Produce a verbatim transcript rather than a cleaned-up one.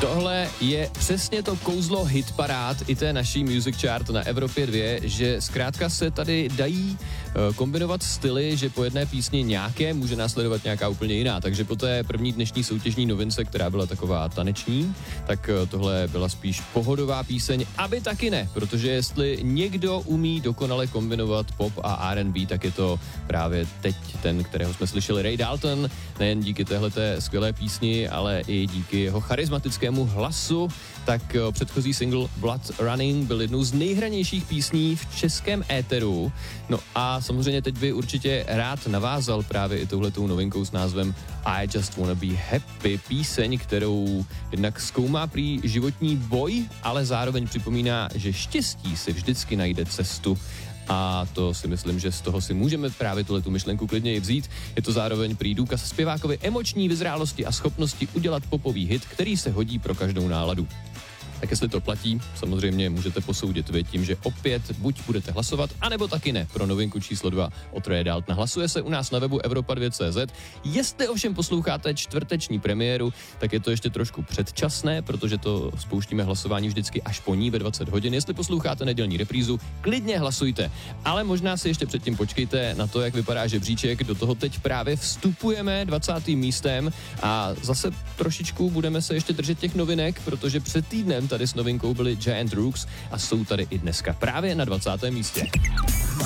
Tohle je přesně to kouzlo hitparád i té naší Music Chart na Evropě dva, že zkrátka se tady dají uh, kombinovat styly, že po jedné písni nějaké může následovat nějaká úplně jiná. Takže po té první dnešní soutěžní novince, která byla taková taneční, tak uh, tohle byla spíš pohodová píseň, aby taky ne, protože jestli někdo umí dokonale kombinovat pop a R and B, tak je to právě teď ten, kterého jsme slyšeli, Ray Dalton, nejen díky téhleté skvělé písni, ale i díky jeho charismatickému hlasu, tak předchozí single Blood Running byl jednou z nejhranějších písní v českém éteru. No a samozřejmě teď by určitě rád navázal právě i touhletou novinkou s názvem I Just Wanna Be Happy, píseň, kterou jednak zkoumá prý životní boj, ale zároveň připomíná, že štěstí si vždycky najde cestu. A to si myslím, že z toho si můžeme právě tuhletu myšlenku klidně i vzít. Je to zároveň prý důkaz zpěvákovi emoční vyzrálosti a schopnosti udělat popový hit, který se hodí pro každou náladu. Tak jestli to platí, samozřejmě můžete posoudit vy tím, že opět buď budete hlasovat, anebo taky ne pro novinku číslo dva od Raye Daltona. Hlasuje se u nás na webu Evropa dva tečka cé zet. Jestli ovšem posloucháte čtvrteční premiéru, tak je to ještě trošku předčasné, protože to spouštíme hlasování vždycky až po ní ve dvacet hodin. Jestli posloucháte nedělní reprízu, klidně hlasujte. Ale možná si ještě předtím počkejte na to, jak vypadá žebříček. Do toho teď právě vstupujeme dvacátým místem a zase trošičku budeme se ještě držet těch novinek, protože před týdnem tady s novinkou byli Giant Rooks a jsou tady i dneska právě na dvacátém místě.